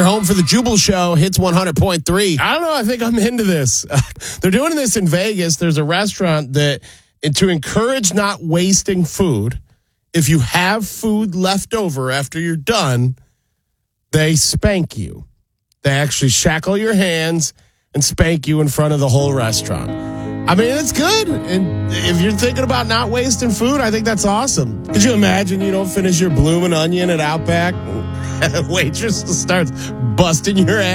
You're home for the Jubal Show, Hits 100.3. I don't know. I think I'm into this. They're doing this in Vegas. There's a restaurant that, to encourage not wasting food, if you have food left over after you're done, they spank you. They actually shackle your hands and spank you in front of the whole restaurant. I mean, it's good. And if you're thinking about not wasting food, I think that's awesome. Could you imagine you don't finish your bloomin' onion at Outback? Waitress starts busting your ass.